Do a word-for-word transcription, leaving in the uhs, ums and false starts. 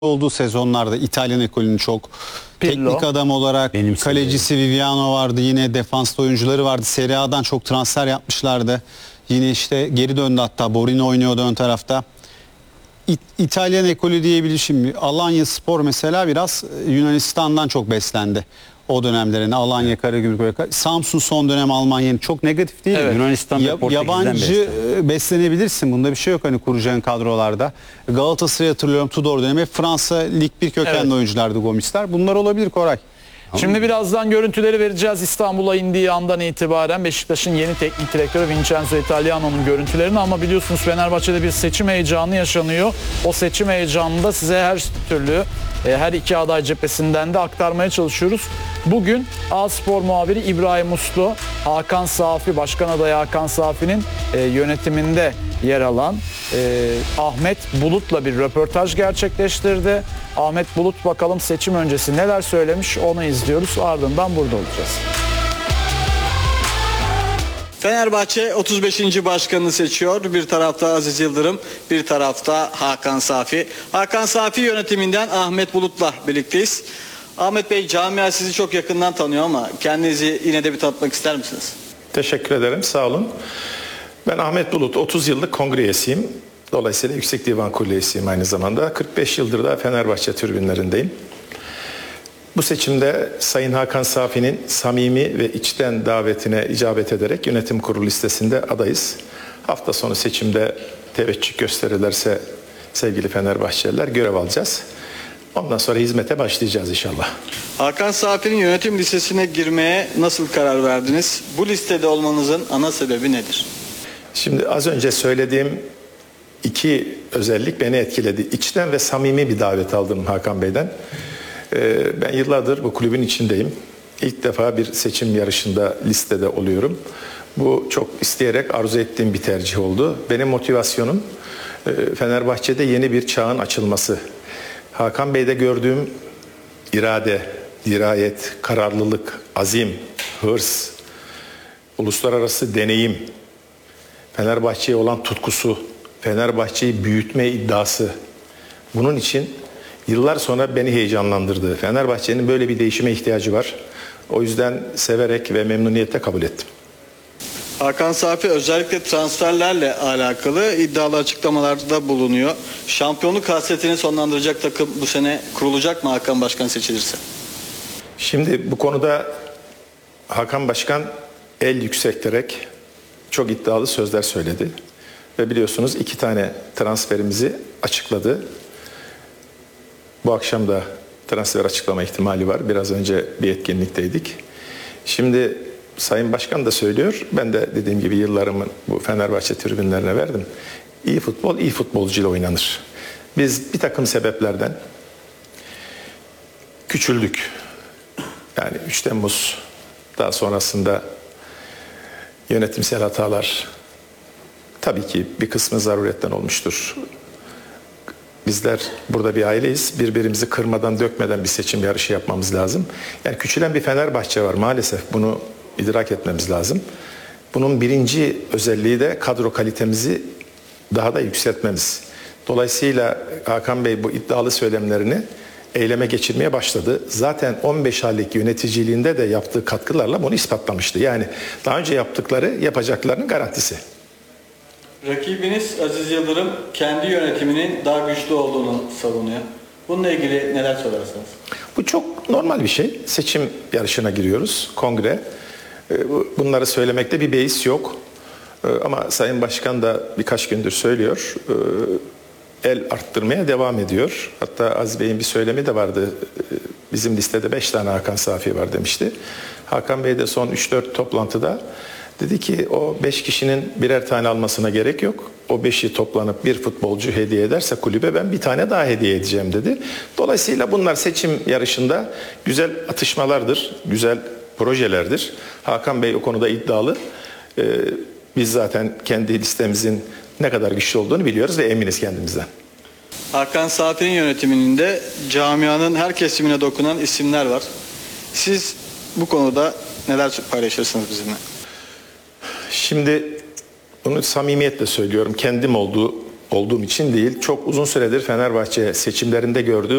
olduğu sezonlarda İtalyan ekolünün çok Pirlo. teknik adam olarak Benim kalecisi Viviano vardı, yine defanslı oyuncuları vardı. Serie A'dan çok transfer yapmışlardı. Yine işte geri döndü, hatta Borino oynuyordu ön tarafta. İ İtalyan ekolü diyebilir şimdi. Alanya Spor mesela biraz Yunanistan'dan çok beslendi. O dönemlerine Alanya, Karagümrük, Samsun son dönem Almanya'nın çok negatif değil. Evet. Yunanistan Ya, ve Portekiz'den yabancı beslendi. beslenebilirsin. Bunda bir şey yok hani kuracağın kadrolarda. Galatasaray'ı hatırlıyorum, Tudor dönemi. Fransa Lig bir kökenli Evet. oyunculardı Gomisler. Bunlar olabilir Koray. Şimdi birazdan görüntüleri vereceğiz. İstanbul'a indiği andan itibaren Beşiktaş'ın yeni teknik direktörü Vincenzo Italiano'nun görüntülerini, ama biliyorsunuz Fenerbahçe'de bir seçim heyecanı yaşanıyor. O seçim heyecanında size her türlü her iki aday cephesinden de aktarmaya çalışıyoruz. Bugün A-Spor muhabiri İbrahim Uslu, Hakan Safi, başkan adayı Hakan Safi'nin yönetiminde yer alan e, Ahmet Bulut'la bir röportaj gerçekleştirdi. Ahmet Bulut bakalım seçim öncesi neler söylemiş, onu izliyoruz. Ardından burada olacağız. Fenerbahçe otuz beşinci başkanını seçiyor. Bir tarafta Aziz Yıldırım, bir tarafta Hakan Safi. Hakan Safi yönetiminden Ahmet Bulut'la birlikteyiz. Ahmet Bey, camia sizi çok yakından tanıyor ama kendinizi yine de bir tanıtmak ister misiniz? Teşekkür ederim, sağ olun. Ben Ahmet Bulut, otuz yıllık kongre üyesiyim. Dolayısıyla Yüksek Divan Kurulu üyesiyim aynı zamanda. kırk beş yıldır da Fenerbahçe tribünlerindeyim. Bu seçimde Sayın Hakan Safi'nin samimi ve içten davetine icabet ederek yönetim kurulu listesinde adayız. Hafta sonu seçimde teveccüh gösterirlerse sevgili Fenerbahçeliler görev alacağız. Ondan sonra hizmete başlayacağız inşallah. Hakan Safi'nin yönetim listesine girmeye nasıl karar verdiniz? Bu listede olmanızın ana sebebi nedir? Şimdi az önce söylediğim iki özellik beni etkiledi. İçten ve samimi bir davet aldım Hakan Bey'den. Ee, ben yıllardır bu kulübün içindeyim. İlk defa bir seçim yarışında listede oluyorum. Bu çok isteyerek arzu ettiğim bir tercih oldu. Benim motivasyonum e, Fenerbahçe'de yeni bir çağın açılması. Hakan Bey'de gördüğüm irade, dirayet, kararlılık, azim, hırs, uluslararası deneyim, Fenerbahçe'ye olan tutkusu, Fenerbahçe'yi büyütme iddiası. Bunun için yıllar sonra beni heyecanlandırdı. Fenerbahçe'nin böyle bir değişime ihtiyacı var. O yüzden severek ve memnuniyetle kabul ettim. Hakan Safi özellikle transferlerle alakalı iddialı açıklamalarda bulunuyor. Şampiyonluk hasretini sonlandıracak takım bu sene kurulacak mı Hakan Başkan seçilirse? Şimdi bu konuda Hakan Başkan el yükselterek çok iddialı sözler söyledi. Ve biliyorsunuz iki tane transferimizi açıkladı. Bu akşam da transfer açıklama ihtimali var. Biraz önce bir etkinlikteydik. Şimdi Sayın Başkan da söylüyor. Ben de dediğim gibi yıllarımı bu Fenerbahçe tribünlerine verdim. İyi futbol iyi futbolcuyla oynanır. Biz bir takım sebeplerden küçüldük. Yani üç Temmuz, daha sonrasında yönetimsel hatalar tabii ki bir kısmı zaruretten olmuştur. Bizler burada bir aileyiz. Birbirimizi kırmadan, dökmeden bir seçim yarışı yapmamız lazım. Yani küçülen bir Fenerbahçe var maalesef. Bunu idrak etmemiz lazım. Bunun birinci özelliği de kadro kalitemizi daha da yükseltmemiz. Dolayısıyla Hakan Bey bu iddialı söylemlerini eyleme geçirmeye başladı. Zaten on beş aylık yöneticiliğinde de yaptığı katkılarla bunu ispatlamıştı. Yani daha önce yaptıkları yapacaklarının garantisi. Rakibiniz Aziz Yıldırım kendi yönetiminin daha güçlü olduğunu savunuyor. Bununla ilgili neler söylersiniz? Bu çok normal bir şey. Seçim yarışına giriyoruz, kongre. Bunları söylemekte bir beis yok. Ama Sayın Başkan da birkaç gündür söylüyor. El arttırmaya devam ediyor. Hatta Aziz Bey'in bir söylemi de vardı. Bizim listede beş tane Hakan Safi var demişti. Hakan Bey de son üç dört toplantıda dedi ki o beş kişinin birer tane almasına gerek yok. O beşi toplanıp bir futbolcu hediye ederse kulübe ben bir tane daha hediye edeceğim dedi. Dolayısıyla bunlar seçim yarışında güzel atışmalardır, güzel projelerdir. Hakan Bey o konuda iddialı. Ee, biz zaten kendi listemizin ne kadar güçlü olduğunu biliyoruz ve eminiz kendimizden. Hakan Safi'nin yönetiminde camianın her kesimine dokunan isimler var. Siz bu konuda neler paylaşırsınız bizimle? Şimdi bunu samimiyetle söylüyorum. Kendim olduğu, olduğum için değil. Çok uzun süredir Fenerbahçe seçimlerinde gördüğüm